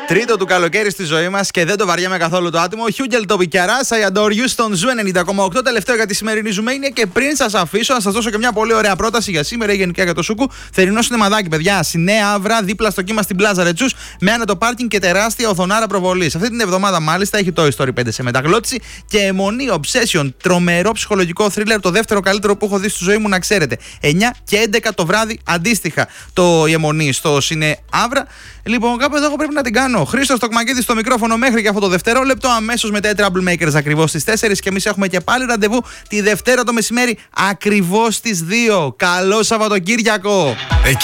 Τρίτο του καλοκαίρι στη ζωή μας και δεν το βαριέμαι καθόλου το άτιμο. Χιούγκελ το Πικιαράς, I adore you στον Ζου 90,8. Τελευταίο για τη σημερινή Ζουμαίνια. Και πριν σας αφήσω, να σας δώσω και μια πολύ ωραία πρόταση για σήμερα ή γενικά για το Σούκου. Θερινό σινεμαδάκι, παιδιά. Στη Νέα Αύρα, δίπλα στο κύμα στην Πλάζα Ρετσούς, με άνετο πάρκινγκ και τεράστια οθονάρα προβολής. Αυτή την εβδομάδα, μάλιστα, έχει το Story 5 σε μεταγλώτηση και αιμονή Obsession. Τρομερό ψυχολογικό θρίλερ, το δεύτερο καλύτερο που έχω δει στη ζωή μου, να ξέρετε. 9 και 11 το βράδυ αντίστοιχα το αιμονή στο Σινέ Αύρα. Λοιπόν, κάπου εδώ πρέπει να την κάνω. Χρήστος Τοκμακίδης στο μικρόφωνο μέχρι και αυτό το δευτερόλεπτο. Αμέσως μετά οι Troublemakers ακριβώς στις 4 και εμείς έχουμε και πάλι ραντεβού τη Δευτέρα το μεσημέρι ακριβώς στις 2. Καλό Σαββατοκύριακο!